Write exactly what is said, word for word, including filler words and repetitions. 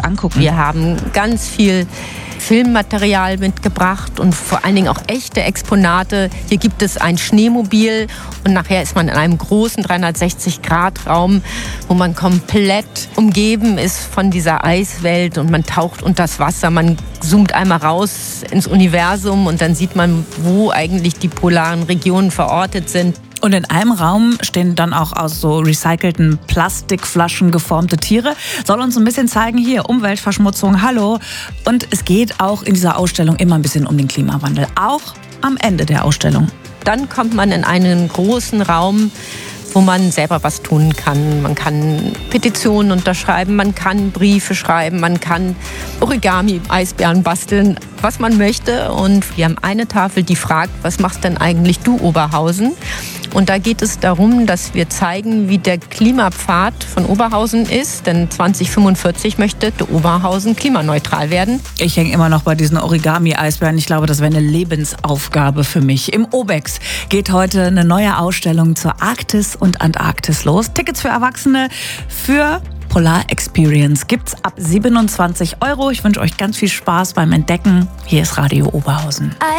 angucken? Wir haben ganz viel Filmmaterial mitgebracht und vor allen Dingen auch echte Exponate. Hier gibt es ein Schneemobil und nachher ist man in einem großen dreihundertsechzig Grad Raum, wo man komplett umgeben ist von dieser Eiswelt und man taucht unter das Wasser. Man zoomt einmal raus ins Universum und dann sieht man, wo eigentlich die polaren Regionen verortet sind. Und in einem Raum stehen dann auch aus so recycelten Plastikflaschen geformte Tiere. Soll uns ein bisschen zeigen, hier, Umweltverschmutzung, hallo. Und es geht auch in dieser Ausstellung immer ein bisschen um den Klimawandel. Auch am Ende der Ausstellung. Dann kommt man in einen großen Raum, wo man selber was tun kann. Man kann Petitionen unterschreiben, man kann Briefe schreiben, man kann Origami, Eisbären basteln, was man möchte. Und wir haben eine Tafel, die fragt, was machst denn eigentlich du, Oberhausen? Und da geht es darum, dass wir zeigen, wie der Klimapfad von Oberhausen ist. Denn zwanzig fünfundvierzig möchte Oberhausen klimaneutral werden. Ich hänge immer noch bei diesen Origami-Eisbären. Ich glaube, das wäre eine Lebensaufgabe für mich. Im Obex geht heute eine neue Ausstellung zur Arktis und Antarktis los. Tickets für Erwachsene für Polar Experience gibt's ab siebenundzwanzig Euro. Ich wünsche euch ganz viel Spaß beim Entdecken. Hier ist Radio Oberhausen.